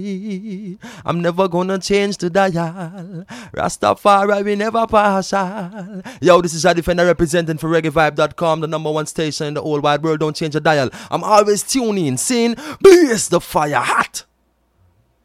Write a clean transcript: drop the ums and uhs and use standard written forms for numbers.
I'm never gonna change the dial. Rastafari, we never partial. Yo, this is a Defender representing for ReggaeVibe.com, the #1 station in the whole wide world. Don't change the dial. I'm always tuning in, seeing blaze the fire hot.